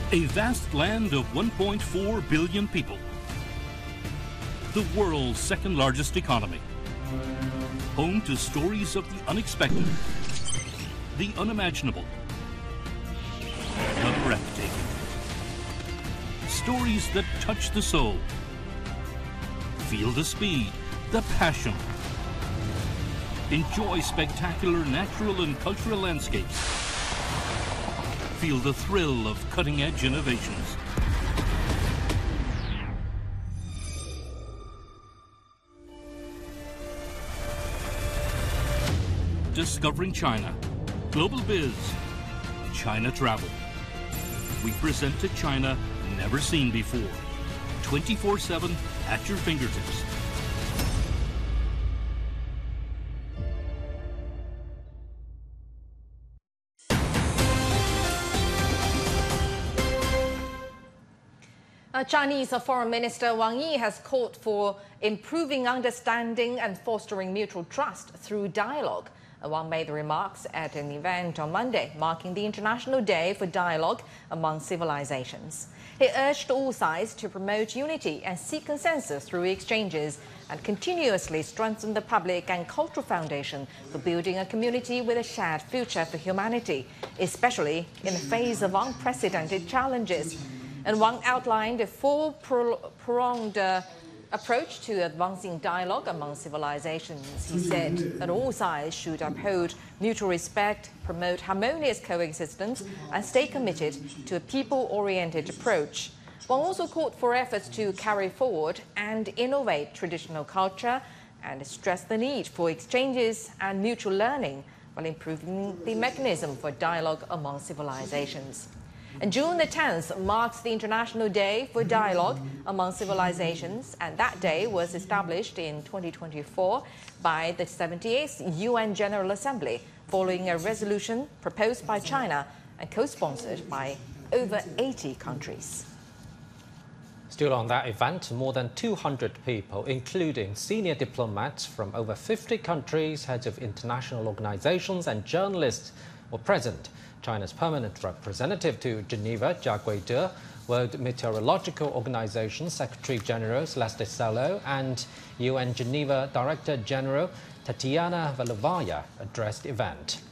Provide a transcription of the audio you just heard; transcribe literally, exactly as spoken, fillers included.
A vast land of one point four billion people. The world's second largest economy. Home to stories of the unexpected, the unimaginable, the breathtaking. Stories that touch the soul. Feel the speed, the passion. Enjoy spectacular natural and cultural landscapes. Feel the thrill of cutting-edge innovations. Discovering China, Global Biz, China Travel. We present a China never seen before, twenty-four seven at your fingertips. Uh, Chinese Foreign Minister Wang Yi has called for improving understanding and fostering mutual trust through dialogue. Uh, Wang made the remarks at an event on Monday, marking the International Day for Dialogue Among Civilizations. He urged all sides to promote unity and seek consensus through exchanges and continuously strengthen the public and cultural foundation for building a community with a shared future for humanity, especially in the face of unprecedented challenges. And Wang outlined a four-pronged uh, approach to advancing dialogue among civilizations. He said that all sides should uphold mutual respect, promote harmonious coexistence, and stay committed to a people-oriented approach. Wang also called for efforts to carry forward and innovate traditional culture and stressed the need for exchanges and mutual learning while improving the mechanism for dialogue among civilizations. And June the tenth marks the International Day for Dialogue Among Civilizations, and that day was established in twenty twenty-four by the seventy-eighth U N General Assembly following a resolution proposed by China and co-sponsored by over eighty countries. Still on that event, more than two hundred people, including senior diplomats from over fifty countries, heads of international organizations and journalists, were present. China's permanent representative to Geneva, Jia Guide, World Meteorological Organization Secretary General Celeste Cello, and U N Geneva Director General Tatiana Velovaya addressed the event.